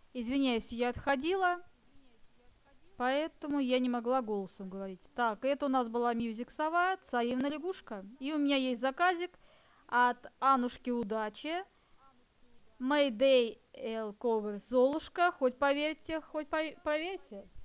Извиняюсь, я отходила, поэтому я не могла голосом говорить. Так, это у нас была Мьюзик Сова, Царевна лягушка. И у меня есть заказик от Анушки Удачи. Mayday Эл Ковер Золушка. Хоть поверьте, хоть поверьте.